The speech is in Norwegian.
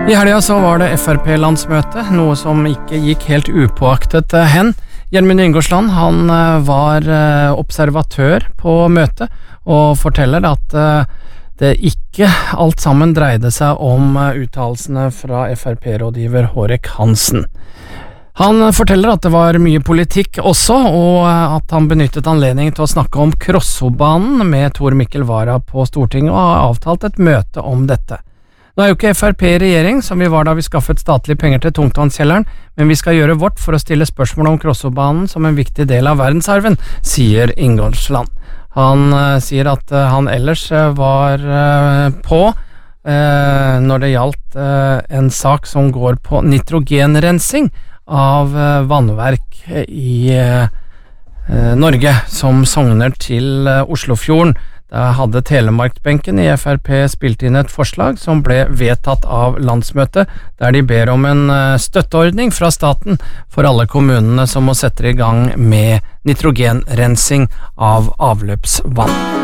I helga så var det FrP-landsmøte, noe som ikke gikk helt upåaktet hen. Gjermund Ingoldsland, han var observatør på møtet og forteller at det ikke alt sammen dreide seg om uttalelsene fra FrP-rådgiver Hårek Hansen. Han forteller at det var mye politikk også, og at han benyttet anledningen til å snakke om Krossobanen med Tor Mikkel Wara på Stortinget og har avtalt et møte om dette. Nå er jo ikke FrP i regjering, som vi var da vi skaffet statlige penger til tungtvannskjelleren, men vi skal gjøre vårt for å stille spørsmål om Krossobanen som en viktig del av verdensarven, sier Ingoldsland. Han sier at han ellers var på når det gjaldt en sak som går på nitrogenrensing av vannverk i Norge som sogner til Oslofjorden. Da hadde Telemarkbenken i FrP spilt inn et forslag som ble vedtatt av landsmøtet, der de ber om en støtteordning fra staten for alle kommunene som må sette i gang med nitrogenrensing av avløpsvann.